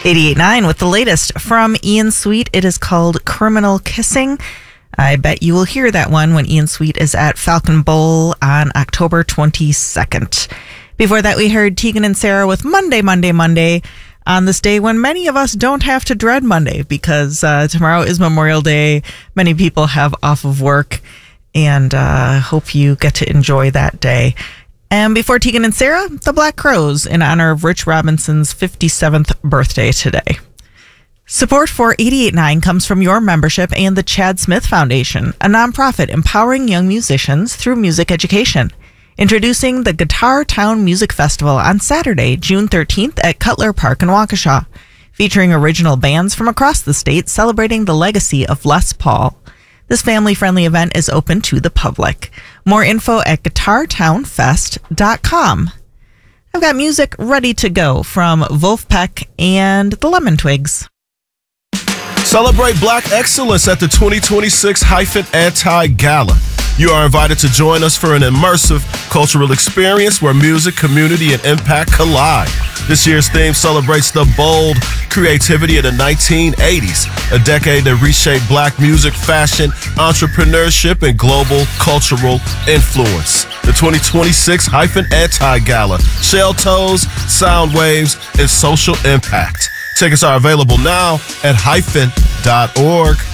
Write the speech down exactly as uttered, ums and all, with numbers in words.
eighty-eight point nine with the latest from Ian Sweet. It is called Criminal Kissing. I bet you will hear that one when Ian Sweet is at Falcon Bowl on October twenty-second. Before that, we heard Tegan and Sara with Monday, Monday, Monday on this day when many of us don't have to dread Monday because uh, tomorrow is Memorial Day. Many people have off of work, and uh, hope you get to enjoy that day. And before Tegan and Sara, the Black Crowes in honor of Rich Robinson's fifty-seventh birthday today. Support for eighty-eight point nine comes from your membership and the Chad Smith Foundation, a nonprofit empowering young musicians through music education. Introducing the Guitar Town Music Festival on Saturday, June thirteenth at Cutler Park in Waukesha, featuring original bands from across the state celebrating the legacy of Les Paul. This family-friendly event is open to the public. More info at guitar town fest dot com. I've got music ready to go from Wolfpack and the Lemon Twigs. Celebrate Black excellence at the twenty twenty-six Hyphen Anti-Gala. You are invited to join us for an immersive cultural experience where music, community, and impact collide. This year's theme celebrates the bold creativity of the nineteen eighties, a decade that reshaped Black music, fashion, entrepreneurship, and global cultural influence. The twenty twenty-six Hyphen Anti-Gala, Shell Toes, Sound Waves, and Social Impact. Tickets are available now at hyphen dot org.